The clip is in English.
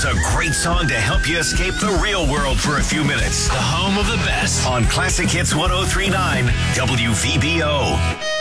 a great song to help you escape the real world for a few minutes. The home of the best on Classic Hits 103.9 WVBO.